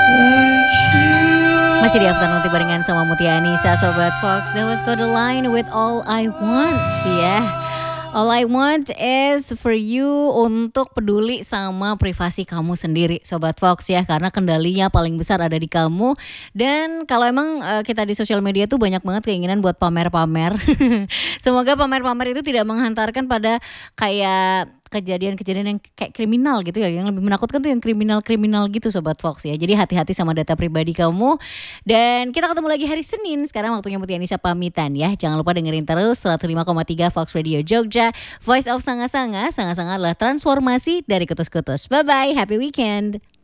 Masih di Afternoon Tea barengan sama Mutia Anissa, Sobat Fox. That was Codeline with All I Want, ya. All I want is for you untuk peduli sama privasi kamu sendiri, Sobat Fox ya. Karena kendalinya paling besar ada di kamu. Dan kalau emang kita di sosial media tuh banyak banget keinginan buat pamer-pamer. Semoga pamer-pamer itu tidak menghantarkan pada kayak kejadian-kejadian yang kayak kriminal gitu ya. Yang lebih menakutkan tuh yang kriminal-kriminal gitu, Sobat Fox ya. Jadi hati-hati sama data pribadi kamu. Dan kita ketemu lagi hari Senin. Sekarang waktunya Mutia Anissa pamitan ya. Jangan lupa dengerin terus 105,3 Fox Radio Jogja, Voice of Sanga-Sanga. Sanga-Sanga adalah transformasi dari kutus-kutus. Bye-bye, happy weekend.